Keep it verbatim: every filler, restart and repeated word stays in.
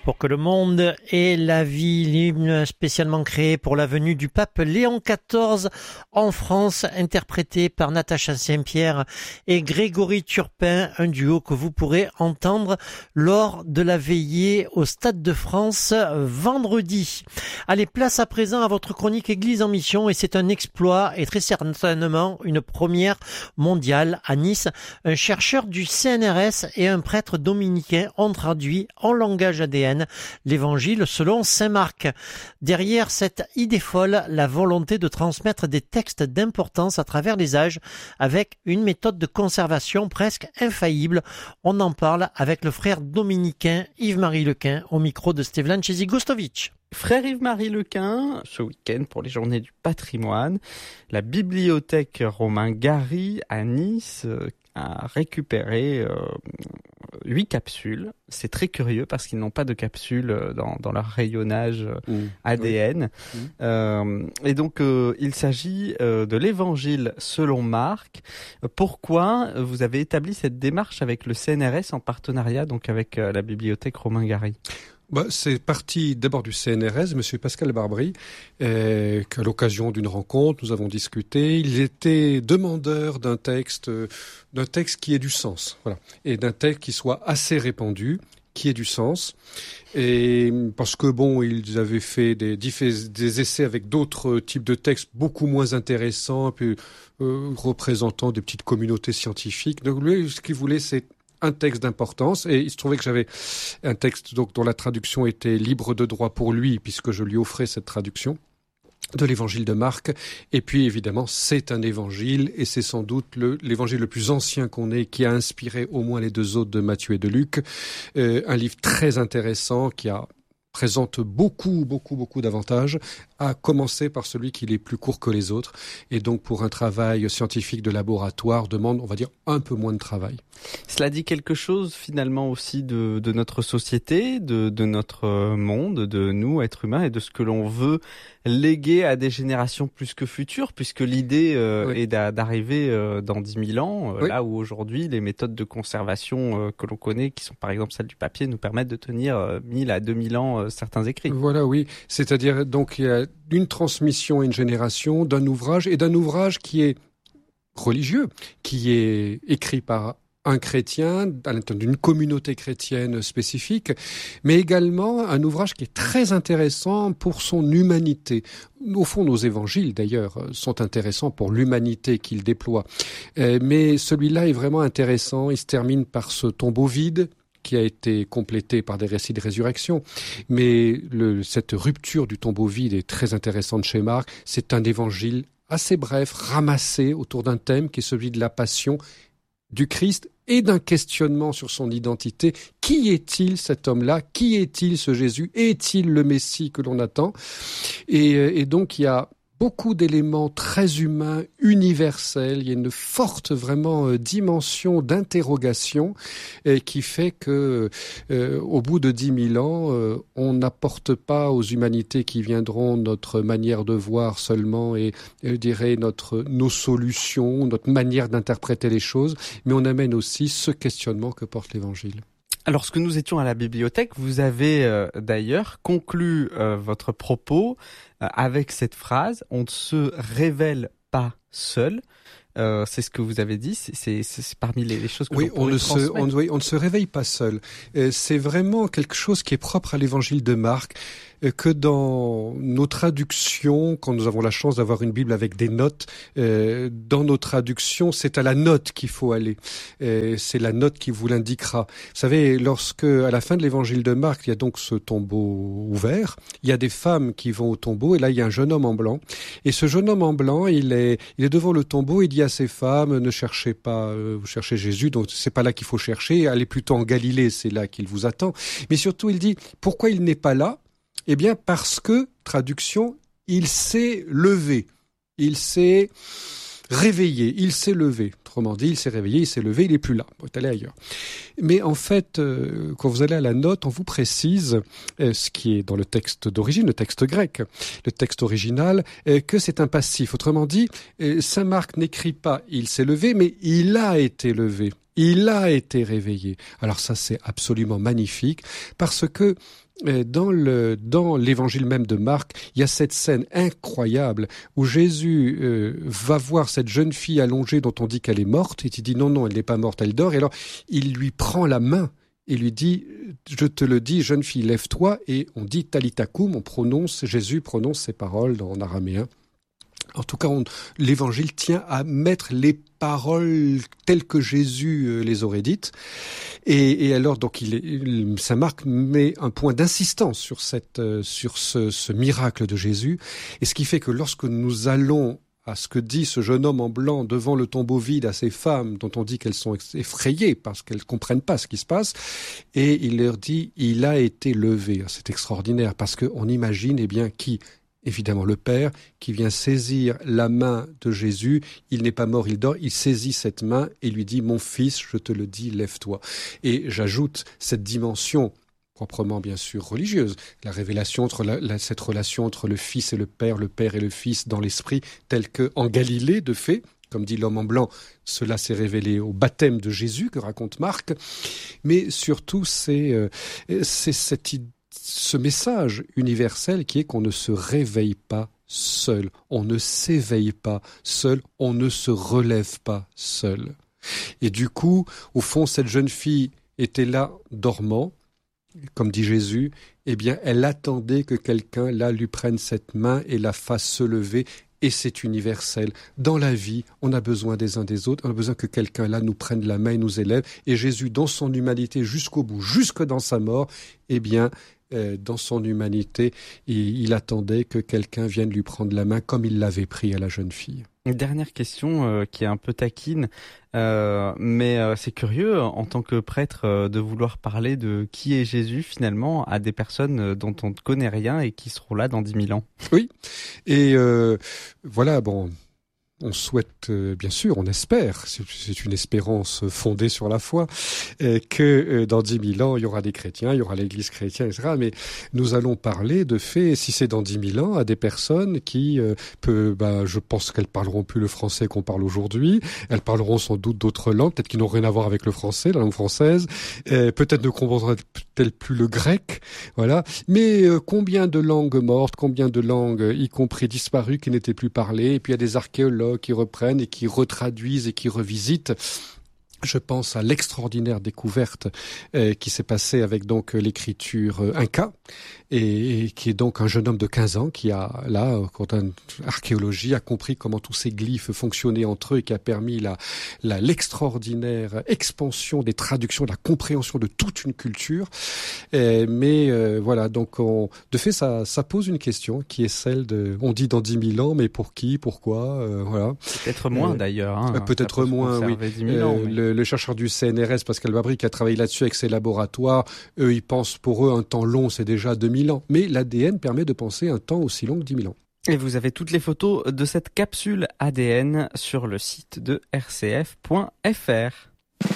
Pour que le monde ait la vie, l'hymne spécialement créé pour la venue du pape Léon quatorze en France, interprété par Natacha Saint-Pierre et Grégory Turpin, un duo que vous pourrez entendre lors de la veillée au Stade de France vendredi. Allez, place à présent à votre chronique Église en mission, et c'est un exploit et très certainement une première mondiale à Nice. Un chercheur du C N R S et un prêtre dominicain ont traduit en langage A D N l'évangile selon saint Marc. Derrière cette idée folle, la volonté de transmettre des textes d'importance à travers les âges avec une méthode de conservation presque infaillible. On en parle avec le frère dominicain Yves-Marie Lequin au micro de Stevlan Chezigostovic. Frère Yves-Marie Lequin, ce week-end pour les journées du patrimoine, la bibliothèque Romain Gary à Nice euh, a récupéré euh, huit capsules. C'est très curieux parce qu'ils n'ont pas de capsules dans, dans leur rayonnage mmh. A D N. Oui. Mmh. Euh, et donc, euh, il s'agit euh, de l'évangile selon Marc. Pourquoi vous avez établi cette démarche avec le C N R S en partenariat donc avec euh, la bibliothèque Romain Gary ? Bah, c'est parti d'abord du C N R S, monsieur Pascal Barbry, euh, qu'à l'occasion d'une rencontre, nous avons discuté. Il était demandeur d'un texte, euh, d'un texte qui ait du sens, voilà, et d'un texte qui soit assez répandu, qui ait du sens. Et parce que bon, ils avaient fait des, des essais avec d'autres types de textes beaucoup moins intéressants, puis euh, représentant des petites communautés scientifiques. Donc lui, ce qu'il voulait, c'est un texte d'importance, et il se trouvait que j'avais un texte donc dont la traduction était libre de droit pour lui, puisque je lui offrais cette traduction de l'évangile de Marc. Et puis évidemment, c'est un évangile, et c'est sans doute le, l'évangile le plus ancien qu'on ait, qui a inspiré au moins les deux autres de Matthieu et de Luc. Euh, un livre très intéressant qui a présente beaucoup, beaucoup, beaucoup d'avantages, à commencer par celui qui est plus court que les autres, et donc pour un travail scientifique de laboratoire demande, on va dire, un peu moins de travail. Cela dit quelque chose finalement aussi de, de notre société, de, de notre monde, de nous, êtres humains, et de ce que l'on veut léguer à des générations plus que futures, puisque l'idée euh, oui. est d'a, d'arriver euh, dans dix mille ans, euh, oui. là où aujourd'hui les méthodes de conservation euh, que l'on connaît, qui sont par exemple celles du papier, nous permettent de tenir euh, mille à deux mille ans euh, certains écrits. Voilà, oui. C'est-à-dire, donc, il y a une transmission à une génération d'un ouvrage, et d'un ouvrage qui est religieux, qui est écrit par un chrétien, à l'intérieur d'une communauté chrétienne spécifique, mais également un ouvrage qui est très intéressant pour son humanité. Au fond, nos évangiles, d'ailleurs, sont intéressants pour l'humanité qu'ils déploient. Euh, mais celui-là est vraiment intéressant. Il se termine par ce tombeau vide, qui a été complété par des récits de résurrection. Mais le, cette rupture du tombeau vide est très intéressante chez Marc. C'est un évangile assez bref, ramassé autour d'un thème qui est celui de la passion du Christ et d'un questionnement sur son identité. Qui est-il cet homme-là ? Qui est-il ce Jésus ? Est-il le Messie que l'on attend ? et, et donc il y a beaucoup d'éléments très humains, universels. Il y a une forte vraiment euh, dimension d'interrogation euh, qui fait que, euh, au bout de dix mille ans, euh, on n'apporte pas aux humanités qui viendront notre manière de voir seulement et, je dirais, notre, nos solutions, notre manière d'interpréter les choses, mais on amène aussi ce questionnement que porte l'Évangile. Lorsque nous étions à la bibliothèque, vous avez euh, d'ailleurs conclu euh, votre propos euh, avec cette phrase « On ne se révèle pas seul ». Euh, c'est ce que vous avez dit, c'est, c'est, c'est parmi les, les choses que oui, l'on pourrait on ne transmettre. Se, on, oui, on ne se réveille pas seul. Euh, c'est vraiment quelque chose qui est propre à l'évangile de Marc, euh, que dans nos traductions, quand nous avons la chance d'avoir une Bible avec des notes, euh, dans nos traductions, c'est à la note qu'il faut aller. Euh, c'est la note qui vous l'indiquera. Vous savez, lorsque, à la fin de l'évangile de Marc, il y a donc ce tombeau ouvert, il y a des femmes qui vont au tombeau, et là, il y a un jeune homme en blanc. Et ce jeune homme en blanc, il est, il est devant le tombeau, il dit à ces femmes, ne cherchez pas, euh, vous cherchez Jésus, donc c'est pas là qu'il faut chercher, allez plutôt en Galilée, c'est là qu'il vous attend. Mais surtout, il dit, pourquoi il n'est pas là ? Eh bien, parce que, traduction, il s'est levé, il s'est réveillé, il s'est levé. Autrement dit, il s'est réveillé, il s'est levé, il n'est plus là, il est allé ailleurs. Mais en fait, euh, quand vous allez à la note, on vous précise euh, ce qui est dans le texte d'origine, le texte grec, le texte original, euh, que c'est un passif. Autrement dit, euh, saint Marc n'écrit pas « il s'est levé », mais « il a été levé ». Il a été réveillé. Alors ça, c'est absolument magnifique parce que dans le dans l'évangile même de Marc, il y a cette scène incroyable où Jésus euh, va voir cette jeune fille allongée dont on dit qu'elle est morte et il dit non non, elle n'est pas morte, elle dort. Et alors il lui prend la main et lui dit je te le dis, jeune fille, lève-toi. Et on dit Talitha koum, on prononce Jésus prononce ces paroles en araméen. En tout cas, on, l'évangile tient à mettre les paroles telles que Jésus les aurait dites. Et, et alors, donc, il, il, Saint Marc met un point d'insistance sur cette, sur ce, ce miracle de Jésus. Et ce qui fait que lorsque nous allons à ce que dit ce jeune homme en blanc devant le tombeau vide à ces femmes dont on dit qu'elles sont effrayées parce qu'elles comprennent pas ce qui se passe, et il leur dit, il a été levé. C'est extraordinaire parce qu'on imagine, eh bien, qui évidemment le Père, qui vient saisir la main de Jésus. Il n'est pas mort, il dort. Il saisit cette main et lui dit « Mon fils, je te le dis, lève-toi ». Et j'ajoute cette dimension proprement bien sûr religieuse, la révélation entre la, la, cette relation entre le Fils et le Père, le Père et le Fils dans l'Esprit, tel que en Galilée, de fait, comme dit l'homme en blanc, cela s'est révélé au baptême de Jésus que raconte Marc. Mais surtout, c'est, euh, c'est cette idée, ce message universel qui est qu'on ne se réveille pas seul, on ne s'éveille pas seul, on ne se relève pas seul. Et du coup, au fond, cette jeune fille était là dormant, comme dit Jésus, eh bien, elle attendait que quelqu'un là lui prenne cette main et la fasse se lever. Et c'est universel. Dans la vie, on a besoin des uns des autres, on a besoin que quelqu'un là nous prenne la main et nous élève. Et Jésus, dans son humanité jusqu'au bout, jusque dans sa mort, eh bien, euh, dans son humanité, il, il attendait que quelqu'un vienne lui prendre la main comme il l'avait pris à la jeune fille. Une dernière question euh, qui est un peu taquine, euh, mais euh, c'est curieux en tant que prêtre euh, de vouloir parler de qui est Jésus finalement à des personnes dont on ne connaît rien et qui seront là dans dix mille ans. Oui, et euh, voilà, bon... On souhaite, euh, bien sûr, on espère, c'est, c'est une espérance fondée sur la foi, euh, que euh, dans dix mille ans, il y aura des chrétiens, il y aura l'Église chrétienne, et cetera. Mais nous allons parler de fait, si c'est dans dix mille ans, à des personnes qui, euh, peut, bah, je pense qu'elles parleront plus le français qu'on parle aujourd'hui, elles parleront sans doute d'autres langues, peut-être qui n'ont rien à voir avec le français, la langue française, euh, peut-être ne comprendront-elles plus le grec, voilà. Mais euh, combien de langues mortes, combien de langues, y compris disparues, qui n'étaient plus parlées, et puis il y a des archéologues qui reprennent et qui retraduisent et qui revisitent. Je pense à l'extraordinaire découverte euh, qui s'est passée avec donc l'écriture euh, inca et, et qui est donc un jeune homme de quinze ans qui a là, quand une archéologie a compris comment tous ces glyphes fonctionnaient entre eux et qui a permis la, la l'extraordinaire expansion des traductions, la compréhension de toute une culture. Euh, mais euh, voilà, donc on, de fait ça, ça pose une question qui est celle de, on dit dans dix mille ans, mais pour qui, pourquoi, euh, voilà. Peut-être moins euh, d'ailleurs. Hein, peut-être moins, oui. dix mille ans, mais... le, le chercheur du C N R S, Pascal Babry, qui a travaillé là-dessus avec ses laboratoires, eux, ils pensent pour eux un temps long, c'est déjà deux mille ans. Mais l'A D N permet de penser un temps aussi long que dix mille ans. Et vous avez toutes les photos de cette capsule A D N sur le site de r c f point f r.